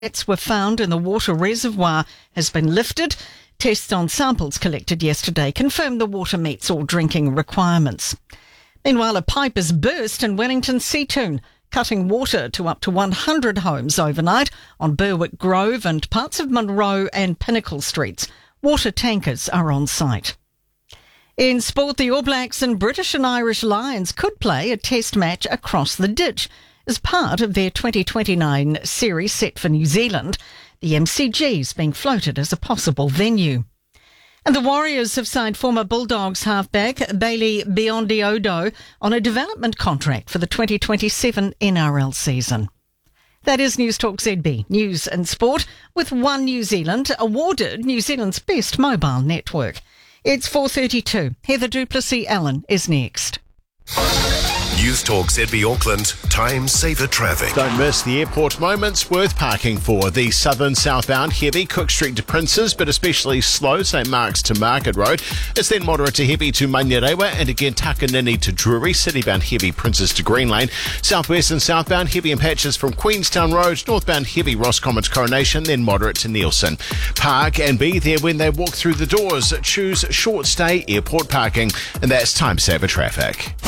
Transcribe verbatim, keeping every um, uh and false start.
Rats were found in the water reservoir has been lifted. Tests on samples collected yesterday confirmed the water meets all drinking requirements. Meanwhile, a pipe has burst in Wellington Seatoun, cutting water to up to one hundred homes overnight on Berwick Grove and parts of Monroe and Pinnacle Streets. Water tankers are on site. In sport, the All Blacks and British and Irish Lions could play a test match across the ditch as part of their twenty twenty-nine series set for New Zealand. The M C G's being floated as a possible venue. And the Warriors have signed former Bulldogs halfback Bailey Biondi-Odo on a development contract for the twenty twenty-seven N R L season. That is News Talk Z B, News and Sport, with One New Zealand awarded New Zealand's best mobile network. It's four thirty-two. Heather Duplessis-Allen is next. News Talk Z B Auckland, time saver traffic. Don't miss the airport moments worth parking for. The southern southbound heavy Cook Street to Princes, but especially slow St Mark's to Market Road. It's then moderate to heavy to Manurewa and again Takanini to Drury. Citybound heavy Princes to Green Lane. Southwest and southbound heavy in patches from Queenstown Road. Northbound heavy Roscommon to Coronation, then moderate to Nielsen. Park and be there when they walk through the doors. Choose short stay airport parking, and that's time saver traffic.